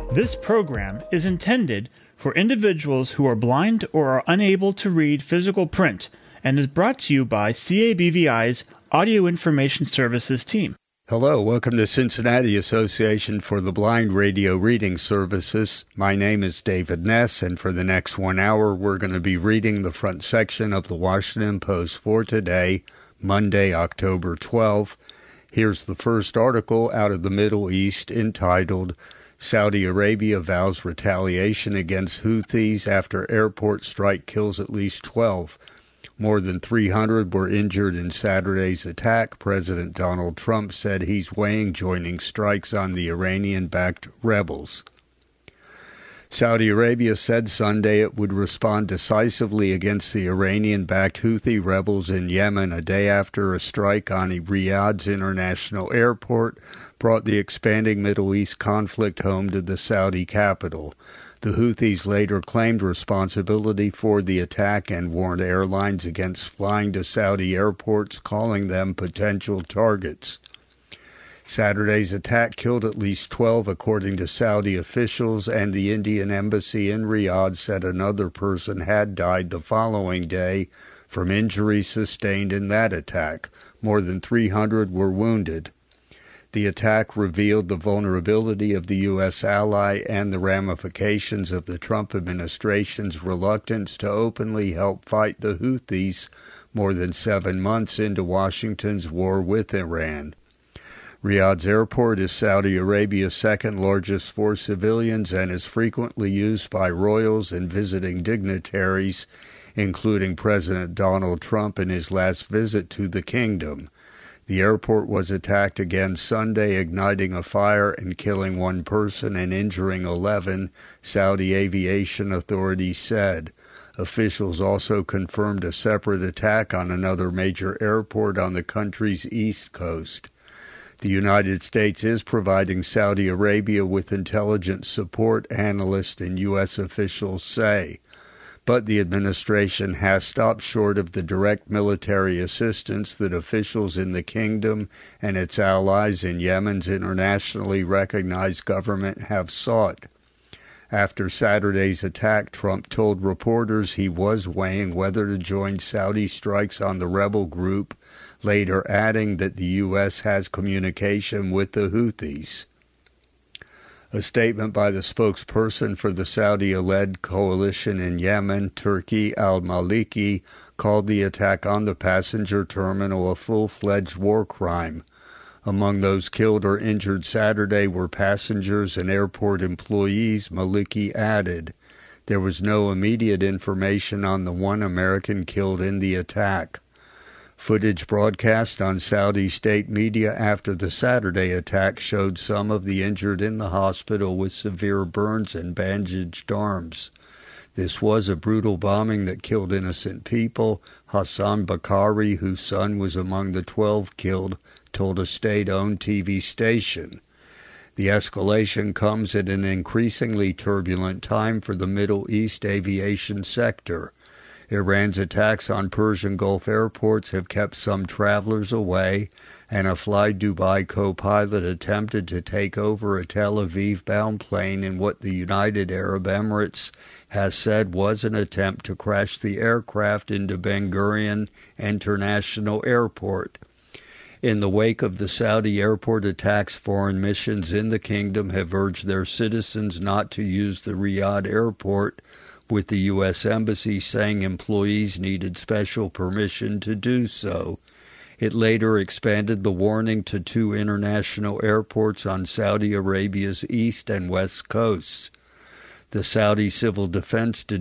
This program is intended for individuals who are blind or are unable to read physical print and is brought to you by CABVI's Audio Information Services team. Hello, welcome to Cincinnati Association for the Blind Radio Reading Services. My name is David Ness, and for the next 1 hour, we're going to be reading the front section of the Washington Post for today, Monday, October 12. Here's the first article out of the Middle East entitled, Saudi Arabia vows retaliation against Houthis after airport strike kills at least 12. More than 300 were injured in Saturday's attack. President Donald Trump said he's weighing joining strikes on the Iranian-backed rebels. Saudi Arabia said Sunday it would respond decisively against the Iranian-backed Houthi rebels in Yemen a day after a strike on Riyadh's international airport brought the expanding Middle East conflict home to the Saudi capital. The Houthis later claimed responsibility for the attack and warned airlines against flying to Saudi airports, calling them potential targets. Saturday's attack killed at least 12, according to Saudi officials, and the Indian embassy in Riyadh said another person had died the following day from injuries sustained in that attack. More than 300 were wounded. The attack revealed the vulnerability of the U.S. ally and the ramifications of the Trump administration's reluctance to openly help fight the Houthis more than 7 months into Washington's war with Iran. Riyadh's airport is Saudi Arabia's second largest for civilians and is frequently used by royals and visiting dignitaries, including President Donald Trump in his last visit to the kingdom. The airport was attacked again Sunday, igniting a fire and killing 1 person and injuring 11, Saudi aviation authorities said. Officials also confirmed a separate attack on another major airport on the country's east coast. The United States is providing Saudi Arabia with intelligence support, analysts and U.S. officials say. But the administration has stopped short of the direct military assistance that officials in the kingdom and its allies in Yemen's internationally recognized government have sought. After Saturday's attack, Trump told reporters he was weighing whether to join Saudi strikes on the rebel group, later adding that the U.S. has communication with the Houthis. A statement by the spokesperson for the Saudi-led coalition in Yemen, Turki al-Maliki, called the attack on the passenger terminal a full-fledged war crime. Among those killed or injured Saturday were passengers and airport employees, Maliki added. There was no immediate information on the 1 American killed in the attack. Footage broadcast on Saudi state media after the Saturday attack showed some of the injured in the hospital with severe burns and bandaged arms. This was a brutal bombing that killed innocent people. Hassan Bakari, whose son was among the 12 killed, told a state-owned TV station. The escalation comes at an increasingly turbulent time for the Middle East aviation sector. Iran's attacks on Persian Gulf airports have kept some travelers away, and a Fly Dubai co-pilot attempted to take over a Tel Aviv-bound plane in what the United Arab Emirates has said was an attempt to crash the aircraft into Ben Gurion International Airport. In the wake of the Saudi airport attacks, foreign missions in the kingdom have urged their citizens not to use the Riyadh airport, with the U.S. Embassy saying employees needed special permission to do so. It later expanded the warning to 2 international airports on Saudi Arabia's east and west coasts. The Saudi Civil Defense